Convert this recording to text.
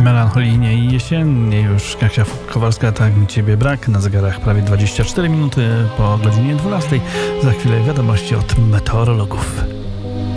Melancholijnie i jesiennie już. Kasia Kowalska, tak mi ciebie brak. Na zegarach prawie 24 minuty po godzinie 12. Za chwilę wiadomości od meteorologów.